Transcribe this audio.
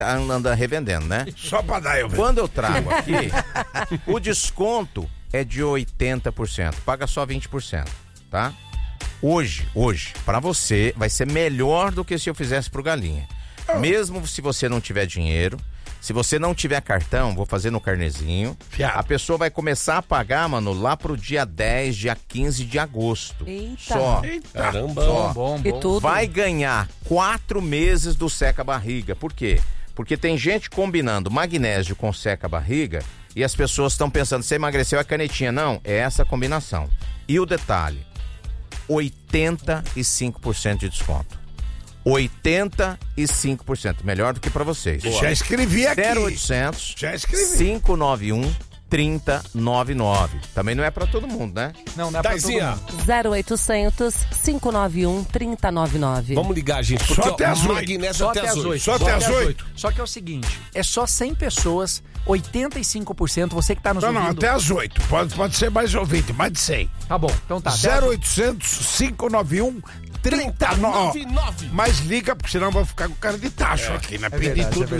anda revendendo, né? Só pra dar eu ver. Quando eu trago aqui, o desconto é de 80%, paga só 20%, tá? Hoje, pra você, vai ser melhor do que se eu fizesse pro Galinha. Mesmo se você não tiver dinheiro, se você não tiver cartão, vou fazer no carnezinho, a pessoa vai começar a pagar, mano, lá pro dia 10, dia 15 de agosto. Eita. Só. Caramba. Só. Bom. E tudo. Vai ganhar 4 meses do seca-barriga. Por quê? Porque tem gente combinando magnésio com seca-barriga e as pessoas estão pensando, você emagreceu a canetinha. Não, é essa a combinação. E o detalhe, 85% de desconto. 85%, melhor do que pra vocês. Já escrevi aqui. 0800 Já escrevi. 591 3099. Também não é pra todo mundo, né? Não é pra todo Daizinha, mundo. 0800 591 3099. vamos ligar, gente. Porque, Só até as 8. magnésio Só até as 8. Só até as 8. Só que é o seguinte, é só 100 pessoas, 85%, você que tá nos Não, ouvindo. até as 8. Pode ser mais ouvinte, mais de 100. Tá bom, então tá. até as 0800 591 3099. Mas liga, porque senão vai ficar com cara de tacho aqui, né? Pedir verdade, tudo é verdade.